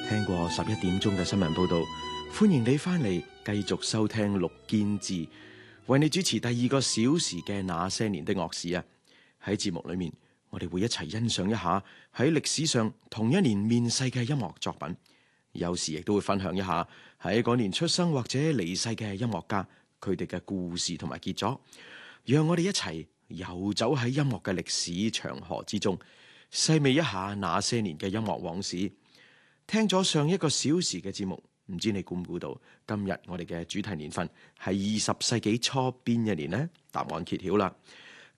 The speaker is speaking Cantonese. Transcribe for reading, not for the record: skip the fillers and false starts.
聽過11點鐘嘅新聞報道，歡迎你翻嚟繼續收聽陸堅志為你主持第2個小時嘅那些年的樂事啊！喺節目裏面，我哋會一齊欣賞一下喺歷史上同一年面世嘅音樂作品，有時亦都會分享一下喺嗰年出生或者離世嘅音樂家佢哋嘅故事同埋傑作，讓我哋一齊遊走喺音樂嘅歷史長河之中，細味一下那些年嘅音樂往事。聽咗上1個小時嘅節目，唔知你估唔估到今日我哋嘅主題年份係20世紀初邊一年呢？答案揭曉啦！